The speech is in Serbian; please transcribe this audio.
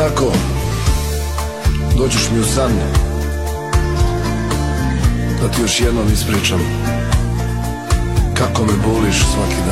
tako dođeš mi u san, da ti još jednom ispričam kako me boliš svaki dan.